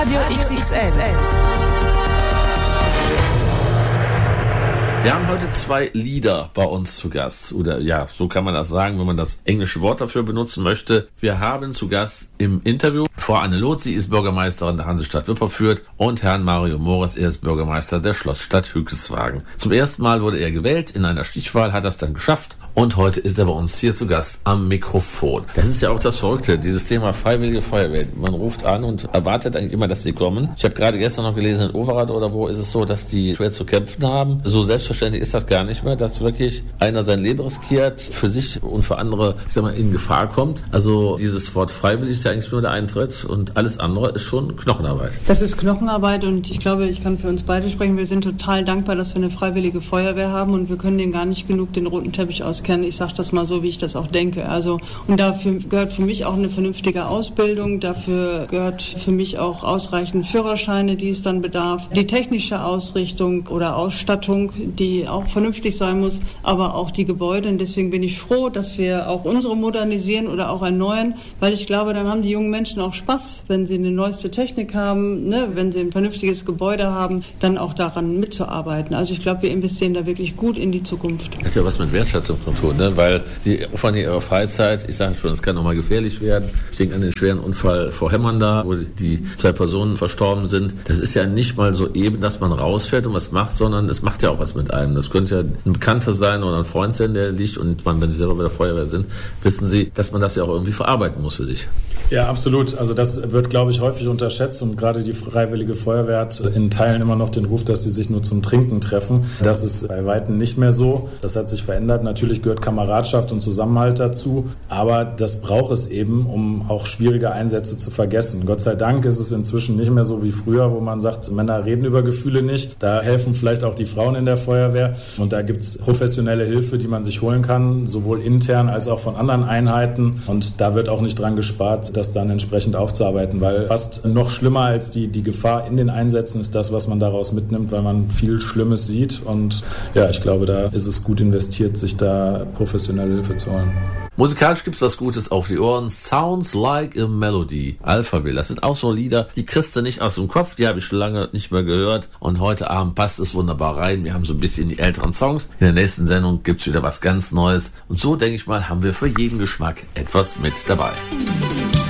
Radio XXL. Wir haben heute 2 Leader bei uns zu Gast. Oder ja, so kann man das sagen, wenn man das englische Wort dafür benutzen möchte. Wir haben zu Gast im Interview Frau Anne Loth, sie ist Bürgermeisterin der Hansestadt Wipperfürth, und Herrn Mario Moritz, er ist Bürgermeister der Schlossstadt Hückeswagen. Zum ersten Mal wurde er gewählt, in einer Stichwahl hat er es dann geschafft. Und heute ist er bei uns hier zu Gast am Mikrofon. Das ist ja auch das Verrückte, dieses Thema Freiwillige Feuerwehr. Man ruft an und erwartet eigentlich immer, dass sie kommen. Ich habe gerade gestern noch gelesen, in Overath oder wo ist es so, dass die schwer zu kämpfen haben. So selbstverständlich ist das gar nicht mehr, dass wirklich einer sein Leben riskiert, für sich und für andere, ich sag mal, in Gefahr kommt. Also dieses Wort freiwillig ist ja eigentlich nur der Eintritt und alles andere ist schon Knochenarbeit. Das ist Knochenarbeit und ich glaube, ich kann für uns beide sprechen. Wir sind total dankbar, dass wir eine Freiwillige Feuerwehr haben und wir können denen gar nicht genug den roten Teppich auskennen. Ich sage das mal so, wie ich das auch denke. Also, und dafür gehört für mich auch eine vernünftige Ausbildung. Dafür gehört für mich auch ausreichend Führerscheine, die es dann bedarf. Die technische Ausrichtung oder Ausstattung, die auch vernünftig sein muss, aber auch die Gebäude. Und deswegen bin ich froh, dass wir auch unsere modernisieren oder auch erneuern, weil ich glaube, dann haben die jungen Menschen auch Spaß, wenn sie eine neueste Technik haben, ne? Wenn sie ein vernünftiges Gebäude haben, dann auch daran mitzuarbeiten. Also ich glaube, wir investieren da wirklich gut in die Zukunft. Das hat ja was mit Wertschätzung zu tun, ne? Weil sie opfern ihre Freizeit. Ich sage schon, es kann auch mal gefährlich werden. Ich denke an den schweren Unfall vor Hemmern da, wo die 2 Personen verstorben sind. Das ist ja nicht mal so eben, dass man rausfährt und was macht, sondern es macht ja auch was mit einem. Das könnte ja ein Bekannter sein oder ein Freund sein, der liegt, und wenn Sie selber bei der Feuerwehr sind, wissen Sie, dass man das ja auch irgendwie verarbeiten muss für sich. Ja, absolut. Also das wird, glaube ich, häufig unterschätzt, und gerade die Freiwillige Feuerwehr hat in Teilen immer noch den Ruf, dass sie sich nur zum Trinken treffen. Das ist bei Weitem nicht mehr so. Das hat sich verändert. Natürlich gehört Kameradschaft und Zusammenhalt dazu, aber das braucht es eben, um auch schwierige Einsätze zu vergessen. Gott sei Dank ist es inzwischen nicht mehr so wie früher, wo man sagt, Männer reden über Gefühle nicht. Da helfen vielleicht auch die Frauen in der Feuerwehr, und da gibt es professionelle Hilfe, die man sich holen kann, sowohl intern als auch von anderen Einheiten, und da wird auch nicht dran gespart, das dann entsprechend aufzuarbeiten, weil fast noch schlimmer als die Gefahr in den Einsätzen ist das, was man daraus mitnimmt, weil man viel Schlimmes sieht, und ja, ich glaube, da ist es gut investiert, sich da professionelle Hilfe zu holen. Musikalisch gibt's was Gutes auf die Ohren. Sounds Like a Melody. Alphaville. Das sind auch so Lieder, die kriegst du nicht aus dem Kopf. Die habe ich schon lange nicht mehr gehört. Und heute Abend passt es wunderbar rein. Wir haben so ein bisschen die älteren Songs. In der nächsten Sendung gibt's wieder was ganz Neues. Und so, denke ich mal, haben wir für jeden Geschmack etwas mit dabei.